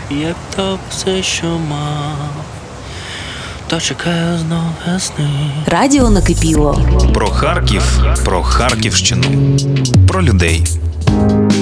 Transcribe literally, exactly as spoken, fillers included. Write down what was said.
як то все, що мав, то чекаю знов весни. Радіо накипіло. Про Харків, про Харківщину, про людей.